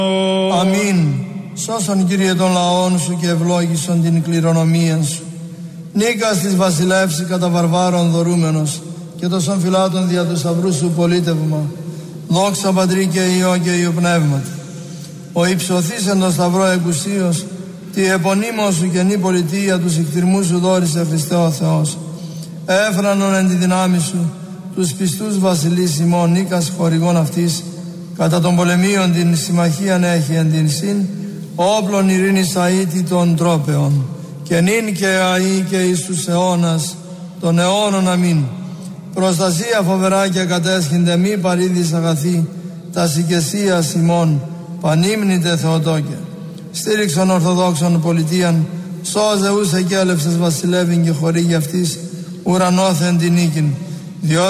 Αμήν. Σώσον, Κύριε, των λαών σου και ευλόγησον την κληρονομία σου. Νίκας της βασιλεύση κατά βαρβάρων δωρούμενος και τόσων φυλάτων δια του σταυρού σου πολίτευμα. Δόξα Πατρί και Υιό και Υιό Πνεύματι. Ο υψωθής εν το σταυρό εκουσίως, τη επωνύμω σου καινή πολιτεία τους εκτιρμού σου δόρισε Χριστέ ο Θεός. Έφρανον εν τη δυνάμει σου τους πιστούς βασιλείς ημών, νίκας χορηγών αυτής, κατά των πολεμίων την συμμαχίαν έχει εν την συν, όπλων ειρήνης αήτη των τρόπεων, και νυν και αεί και εις τους αιώνας των αιώνων. Αμήν. Προστασία φοβερά και κατέσχυνται μη παρήδης αγαθή, τα οικεσίας ημών, πανύμνητε Θεοτόκε. Στήριξον Ορθοδόξων πολιτείαν, σώζε ους εκέλευσες βασιλεύειν και χορήγη αυτής, ουρανόθεν την νίκην.